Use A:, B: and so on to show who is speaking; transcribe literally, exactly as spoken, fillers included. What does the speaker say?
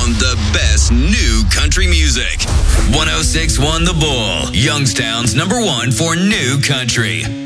A: found the best new country music. one oh six point one The Bull, Youngstown's number one for new country.